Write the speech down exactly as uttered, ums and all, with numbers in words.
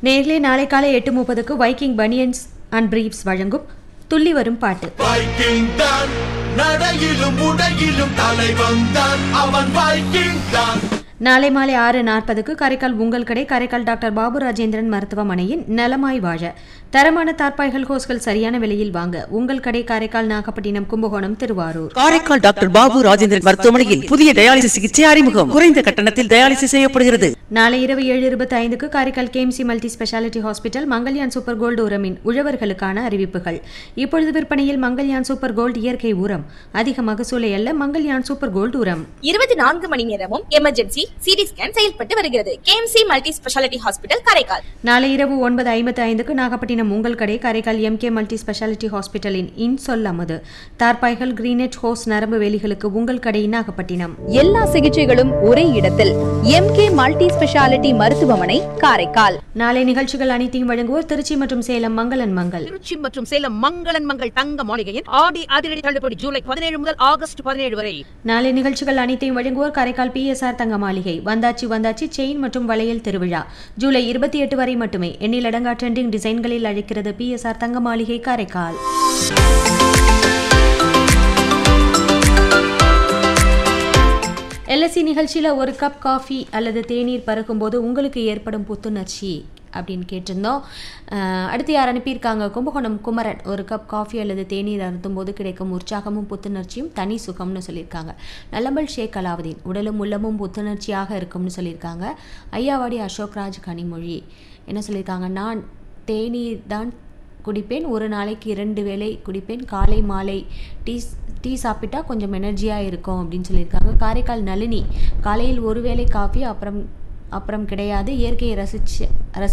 நேர்லே நாளை காலை எட்டு முப்பதுக்கு வைக்கிங் பனியன்ஸ் அண்ட் பிரீப்ஸ் வழங்கும் துள்ளி வரும் பாட்டு. வைக்கிங் தான் நடையிலும் உடையிலும் தலைவன் தான் அவன் வைக்கிங் தான். நாளை மாலை ஆறு நாற்பதுக்கு காரைக்கால் உங்கள் கடை காரைக்கால் டாக்டர் பாபு ராஜேந்திரன் மருத்துவமனையின் நலமாய் வாழ தரமான தார்பாய்கள் ஹோஸ்கள் சரியான விலையில் வாங்க உங்கள் கடை காரைக்கால் நாகப்பட்டினம் கும்பகோணம் திருவாரூர். காரைக்கால் டாக்டர் பாபு ராஜேந்திரன் மருத்துவமனையில் புதிய டயாலிசிஸ் சிகிச்சை அறிமுகம். குறைந்த கட்டணத்தில் டயாலிசிஸ் செய்யப்படுகிறது. நாளை இரவு ஏழு இருபத்தி ஐந்துக்கு Karaikal KMC multi speciality hospital Mangalyaan super gold உரமின் உழவர்களுக்கான அறிவிப்புகள். இப்பொழுது விற்பனையில் மங்கல்யான் சூப்பர் கோல்டு இயற்கை உரம். அதிக மகசூலை அல்ல மங்கல்யான் சூப்பர் கோல்டு உரம். இருபத்தி நான்கு மணி நேரமும் எமர்ஜென்சி சிடி ஸ்கேன் செயல்பட்டு வருகிறது. KMC multi speciality hospital Karaikal. நாளை இரவு ஒன்பது ஐம்பத்தி ஐந்துக்கு நாகப்பட்டினம் உங்கள் கடை காரைக்கால் எம்கே மல்டி ஸ்பெஷாலிட்டி ஹாஸ்பிட்டலின் இன்சொல் அமது தார்பாய்கள் கிரீனெட் ஹோஸ் நரம்பு வேலிகளுக்கு உங்கள் கடை நாகப்பட்டினம். எல்லா சிகிச்சைகளும் ஒரே இடத்தில் எம்கே மல்டி ஸ்பெஷாலிட்டி மருத்துவமனை காரைக்கால். நாளை நிகழ்ச்சிகள் அனைத்தையும் வழங்குவோர் திருச்சி மற்றும் சேலம் மங்களன் மங்கள். திருச்சி மற்றும் சேலம் மங்களன் மங்கள் தங்க மாளிகையின் ஆடி அதிரடி தள்ளுபடி ஜூலை பதினேழு முதல் ஆகஸ்ட் பதினேழு வரை. நாளை நிகழ்ச்சிகள் அனைத்தையும் வழங்குவோர் காரைக்கால் பிஎஸ்ஆர் தங்க மாளிகை. வந்தாச்சி வந்தாச்சி செயின் மற்றும் வளையல் திருவிழா ஜூலை இருபத்தி எட்டு வரை மட்டுமே. எண்ணிலடங்கா ட்ரெண்டிங் டிசைன்களில் அழைக்கிறது பிஎஸ்ஆர் தங்க மாளிகை காரைக்கால். எல்எஸ்சி நிகழ்ச்சியில் ஒரு கப் காஃபி அல்லது தேநீர் பருகும்போது உங்களுக்கு ஏற்படும் புத்துணர்ச்சி அப்படின்னு கேட்டிருந்தோம். அடுத்து யார் அனுப்பியிருக்காங்க? கும்பகோணம் குமரன். ஒரு கப் காஃபி அல்லது தேநீர் அருந்தும் போது கிடைக்கும் உற்சாகமும் புத்துணர்ச்சியும் தனி சுகம்னு சொல்லியிருக்காங்க. நல்லம்பல் ஷேக் அலாவுதீன். உடலும் உள்ளமும் புத்துணர்ச்சியாக இருக்கும்னு சொல்லியிருக்காங்க. ஐயாவாடி அசோக்ராஜ் கனிமொழி என்ன சொல்லியிருக்காங்க? நான் தேநீர் தான் குடிப்பேன், ஒரு நாளைக்கு இரண்டு வேளை குடிப்பேன், காலை மாலை டீ டீ சாப்பிட்டா கொஞ்சம் எனர்ஜியாக இருக்கும் அப்படின்னு சொல்லியிருக்காங்க. காரைக்கால் நளினி. காலையில் ஒரு வேளை காஃபி அப்புறம் அப்புறம் கிடையாது, இயற்கையை ரசிச்சு ரசி